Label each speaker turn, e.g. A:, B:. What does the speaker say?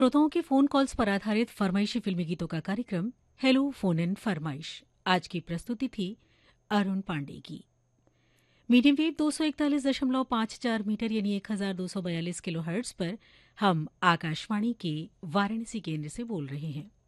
A: श्रोताओं के phone calls पर आधारित फरमाइशी फिल्मी गीतों का कार्यक्रम हेलो फोन इन फरमाइश। आज की प्रस्तुति थी अरुण पांडे की। मीडियम वेव 241.54 मीटर यानी 1242 किलो हर्ट्ज पर हम आकाशवाणी के वाराणसी केंद्र से बोल रहे हैं।